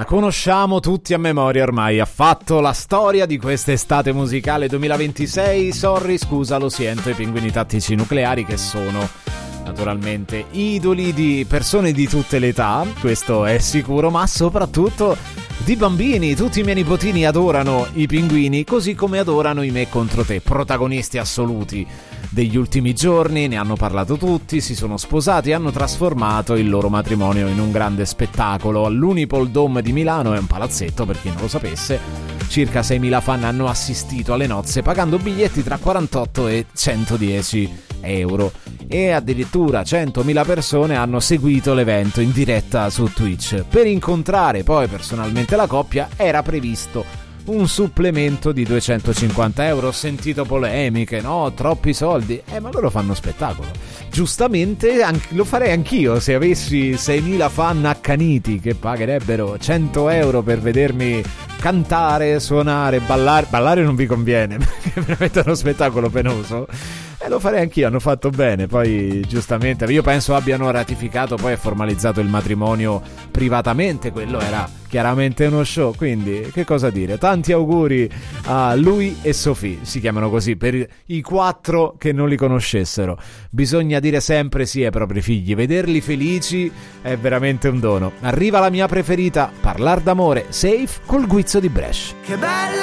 conosciamo tutti a memoria ormai. Ha fatto la storia di quest'estate musicale 2026. Sorry, scusa, lo siento, i Pinguini Tattici Nucleari, che sono naturalmente idoli di persone di tutte le età, questo è sicuro, ma soprattutto di bambini. Tutti i miei nipotini adorano i Pinguini, così come adorano i Me contro te, protagonisti assoluti degli ultimi giorni. Ne hanno parlato tutti, si sono sposati e hanno trasformato il loro matrimonio in un grande spettacolo all'Unipol Dome di Milano. È un palazzetto, per chi non lo sapesse. Circa 6.000 fan hanno assistito alle nozze pagando biglietti tra 48 e 110 euro e addirittura 100.000 persone hanno seguito l'evento in diretta su Twitch. Per incontrare poi personalmente la coppia era previsto un supplemento di 250 euro. Ho sentito polemiche, no? Troppi soldi. Ma loro fanno spettacolo. Giustamente lo farei anch'io se avessi 6.000 fan accaniti che pagherebbero 100 euro per vedermi cantare, suonare, ballare. Ballare non vi conviene perché è veramente uno spettacolo penoso. Lo farei anch'io, hanno fatto bene. Poi giustamente io penso abbiano ratificato poi e formalizzato il matrimonio privatamente. Quello era chiaramente uno show, quindi che cosa dire. Tanti auguri a lui e Sophie, si chiamano così per i 4 che non li conoscessero. Bisogna dire sempre sì ai propri figli, vederli felici è veramente un dono. Arriva la mia preferita, Parlar d'amore, Safe col guizzo di Brescia. Che bella